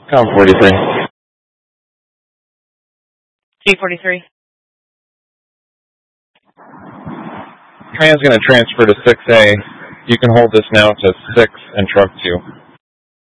Com 43. G43. Tran's going to transfer to 6A. You can hold this now to 6 and truck 2.